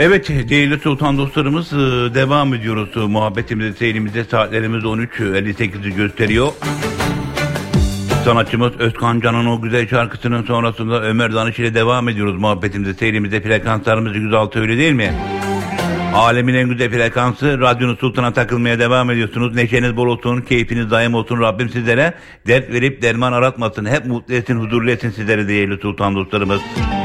Evet değerli sultan dostlarımız, devam ediyoruz muhabbetimize, seyrimizde. Saatlerimiz 13.58'i gösteriyor. Sanatçımız Özkan Can'ın o güzel şarkısının sonrasında Ömer Danış ile devam ediyoruz muhabbetimize, seyrimizde. Frekanslarımız 106, öyle değil mi? Alemin en güzel frekansı, radyonun sultana takılmaya devam ediyorsunuz. Neşeniz bol olsun, keyfiniz daim olsun. Rabbim sizlere dert verip derman aratmasın. Hep mutlu etsin, huzurlu etsin sizleri değerli sultan dostlarımız.